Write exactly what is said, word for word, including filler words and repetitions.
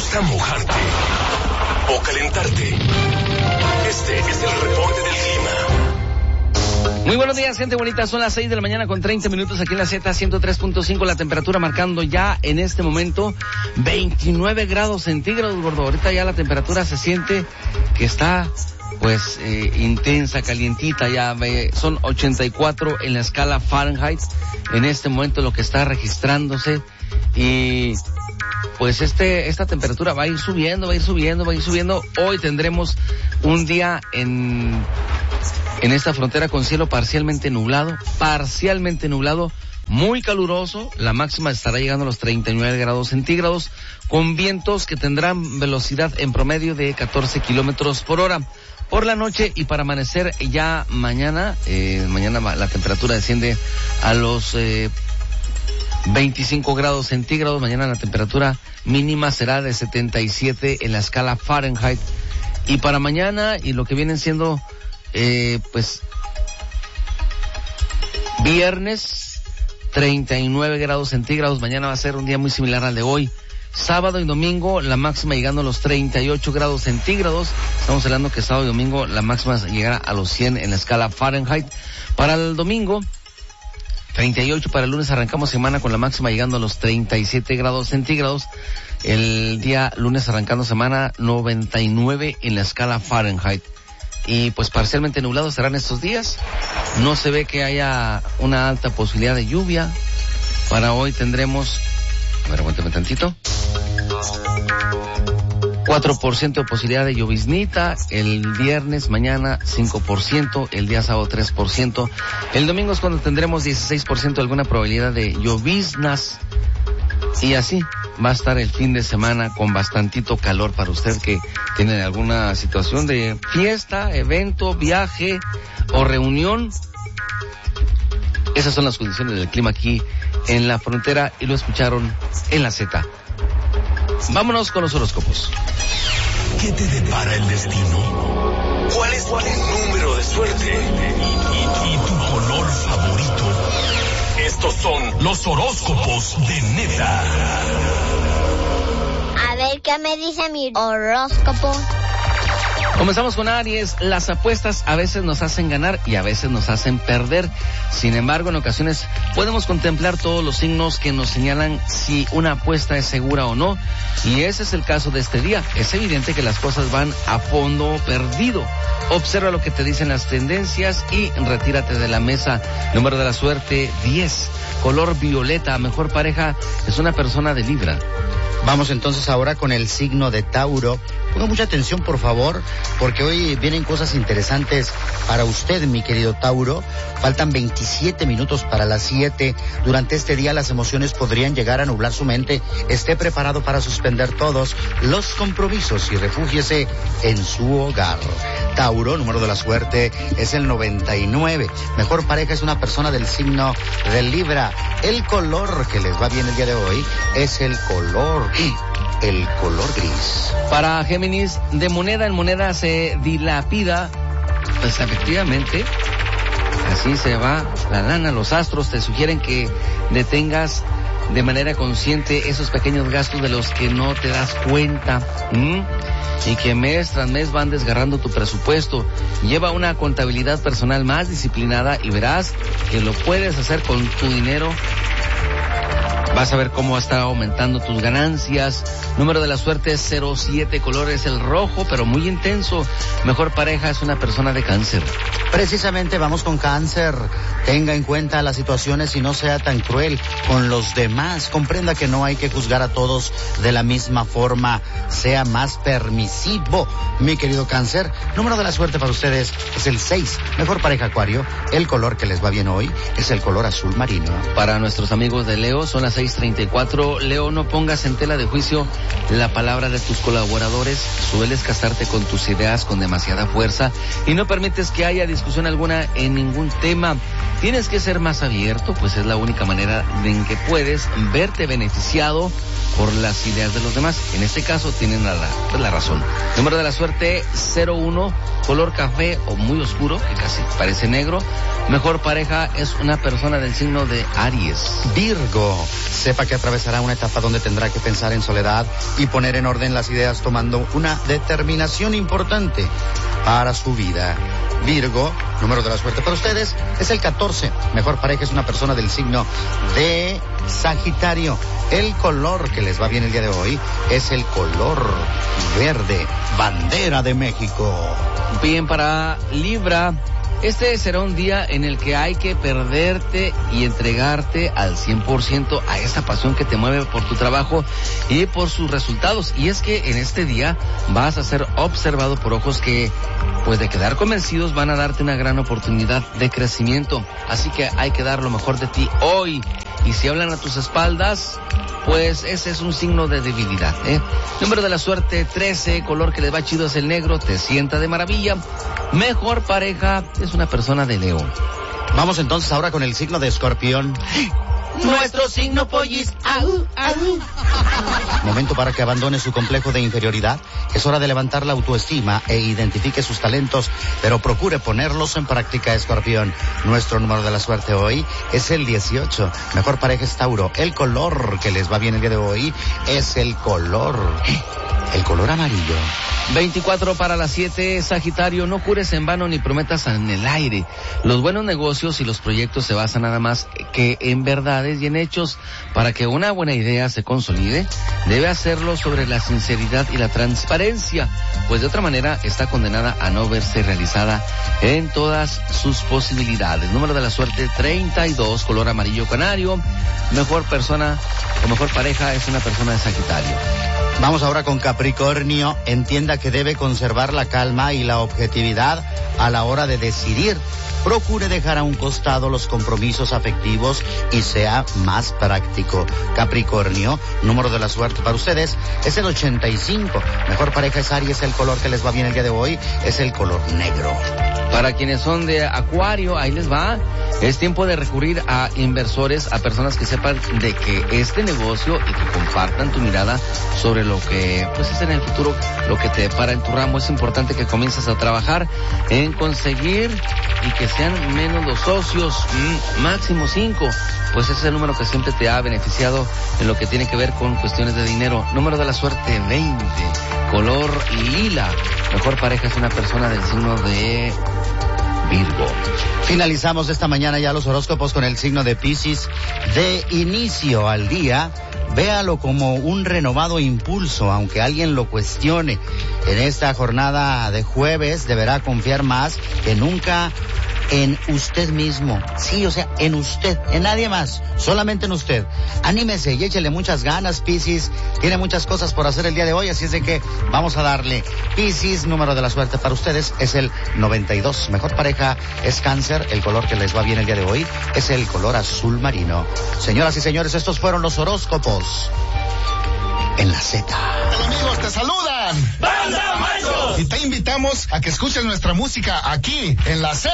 gusta mojarte o calentarte? Este es el reporte del clima. Muy buenos días, gente bonita. Son las seis de la mañana con treinta minutos aquí en la Z ciento tres punto cinco. La temperatura marcando ya en este momento veintinueve grados centígrados, gordo. Ahorita ya la temperatura se siente que está, pues, eh, intensa, calientita. Ya eh, son ochenta y cuatro en la escala Fahrenheit. En este momento lo que está registrándose. Y pues este esta temperatura va a ir subiendo, va a ir subiendo, va a ir subiendo. Hoy tendremos un día en... en esta frontera con cielo parcialmente nublado, parcialmente nublado, muy caluroso. La máxima estará llegando a los treinta y nueve grados centígrados, con vientos que tendrán velocidad en promedio de catorce kilómetros por hora. Por la noche y para amanecer ya mañana, eh, mañana la temperatura desciende a los eh, veinticinco grados centígrados. Mañana la temperatura mínima será de setenta y siete en la escala Fahrenheit. Y para mañana y lo que vienen siendo Eh, pues viernes treinta y nueve grados centígrados. Mañana va a ser un día muy similar al de hoy. Sábado y domingo la máxima llegando a los treinta y ocho grados centígrados. Estamos hablando que sábado y domingo la máxima llegará a los cien en la escala Fahrenheit. Para el domingo treinta y ocho, para el lunes arrancamos semana con la máxima llegando a los treinta y siete grados centígrados. El día lunes arrancando semana noventa y nueve en la escala Fahrenheit. Y pues parcialmente nublados serán estos días. No se ve que haya una alta posibilidad de lluvia. Para hoy tendremos, a ver, aguántame tantito, cuatro por ciento de posibilidad de lloviznita. El viernes, mañana cinco por ciento, el día sábado tres por ciento. El domingo es cuando tendremos dieciséis por ciento de alguna probabilidad de lloviznas. Y así va a estar el fin de semana con bastantito calor para usted que tiene alguna situación de fiesta, evento, viaje o reunión. Esas son las condiciones del clima aquí en la frontera y lo escucharon en la Z. Vámonos con los horóscopos. ¿Qué te depara el destino? ¿Cuál es tu número de suerte? ¿Y, y, y tu color favorito? Estos son los horóscopos de Neta. A ver qué me dice mi horóscopo. Comenzamos con Aries. Las apuestas a veces nos hacen ganar y a veces nos hacen perder. Sin embargo, en ocasiones podemos contemplar todos los signos que nos señalan si una apuesta es segura o no. Y ese es el caso de este día. Es evidente que las cosas van a fondo perdido. Observa lo que te dicen las tendencias y retírate de la mesa. Número de la suerte, diez. Color violeta. Mejor pareja es una persona de Libra. Vamos entonces ahora con el signo de Tauro. Ponga mucha atención, por favor, porque hoy vienen cosas interesantes para usted, mi querido Tauro. Faltan veintisiete minutos para las siete. Durante este día las emociones podrían llegar a nublar su mente. Esté preparado para suspender todos los compromisos y refúgiese en su hogar. Tauro, número de la suerte es el noventa y nueve. Mejor pareja es una persona del signo de Libra. El color que les va bien el día de hoy es el color el color gris. Para Géminis, de moneda en moneda se dilapida. Pues efectivamente, así se va la lana. Los astros te sugieren que detengas de manera consciente esos pequeños gastos de los que no te das cuenta. ¿Mm? Y que mes tras mes van desgarrando tu presupuesto. Lleva una contabilidad personal más disciplinada y verás que lo puedes hacer con tu dinero. Vas a ver cómo está aumentando tus ganancias. Número de la suerte es cero siete, color es el rojo, pero muy intenso. Mejor pareja es una persona de Cáncer. Precisamente vamos con Cáncer. Tenga en cuenta las situaciones y no sea tan cruel con los demás. Comprenda que no hay que juzgar a todos de la misma forma. Sea más permisivo, mi querido Cáncer. Número de la suerte para ustedes es el seis. Mejor pareja, Acuario. El color que les va bien hoy es el color azul marino. Para nuestros amigos de Leo, son las seis treinta y cuatro. Leo, no pongas en tela de juicio la palabra de tus colaboradores. Sueles casarte con tus ideas con demasiada fuerza y no permites que haya discusión alguna en ningún tema. Tienes que ser más abierto, pues es la única manera en que puedes verte beneficiado por las ideas de los demás. En este caso tienen la, la, la razón. Número de la suerte cero uno, color café o muy oscuro, que casi parece negro. Mejor pareja es una persona del signo de Aries. Virgo, sepa que atravesará una etapa donde tendrá que pensar en soledad y poner en orden las ideas tomando una determinación importante para su vida. Virgo, número de la suerte para ustedes es el catorce. Mejor pareja es una persona del signo de Sagitario. El color que les va bien el día de hoy es el color verde, bandera de México. Bien, para Libra, este será un día en el que hay que perderte y entregarte al cien por ciento a esa pasión que te mueve por tu trabajo y por sus resultados. Y es que en este día vas a ser observado por ojos que, pues de quedar convencidos, van a darte una gran oportunidad de crecimiento. Así que hay que dar lo mejor de ti hoy. Y si hablan a tus espaldas, pues ese es un signo de debilidad, ¿eh? Número de la suerte trece, color que le va chido es el negro, te sienta de maravilla. Mejor pareja es una persona de Leo. Vamos entonces ahora con el signo de Escorpión. Nuestro signo pollis. Au, au. Momento para que abandone su complejo de inferioridad. Es hora de levantar la autoestima e identifique sus talentos, pero procure ponerlos en práctica, Escorpión. Nuestro número de la suerte hoy es el dieciocho. Mejor pareja es Tauro. El color que les va bien el día de hoy es el color... el color amarillo. veinticuatro para las siete, Sagitario, no jures en vano ni prometas en el aire. Los buenos negocios y los proyectos se basan nada más que en verdades y en hechos. Para que una buena idea se consolide, debe hacerlo sobre la sinceridad y la transparencia, pues de otra manera está condenada a no verse realizada en todas sus posibilidades. Número de la suerte treinta y dos, color amarillo canario. Mejor persona o mejor pareja es una persona de Sagitario. Vamos ahora con Capricornio. Entienda que debe conservar la calma y la objetividad a la hora de decidir. Procure dejar a un costado los compromisos afectivos y sea más práctico. Capricornio, número de la suerte para ustedes es el ochenta y cinco. Mejor pareja es Aries, el color que les va bien el día de hoy es el color negro. Para quienes son de Acuario, ahí les va. Es tiempo de recurrir a inversores, a personas que sepan de que este negocio y que compartan tu mirada sobre lo que pues es en el futuro, lo que te depara en tu ramo. Es importante que comiences a trabajar en conseguir y que sean menos los socios, mmm, máximo cinco. Pues ese es el número que siempre te ha beneficiado en lo que tiene que ver con cuestiones de dinero. Número de la suerte veinte, color lila. Mejor pareja es una persona del signo de Virgo. Finalizamos esta mañana ya los horóscopos con el signo de Piscis. De inicio al día, véalo como un renovado impulso, aunque alguien lo cuestione. En esta jornada de jueves deberá confiar más que nunca en usted mismo. Sí, o sea, en usted, en nadie más, solamente en usted. Anímese y échele muchas ganas, Piscis. Tiene muchas cosas por hacer el día de hoy, así es de que vamos a darle. Piscis, número de la suerte para ustedes es el noventa y dos. Mejor pareja es Cáncer. El color que les va bien el día de hoy es el color azul marino. Señoras y señores, estos fueron los horóscopos en la Z. Hola amigos, te saludan ¡Banda Maestros! y te invitamos a que escuches nuestra música aquí en la Z.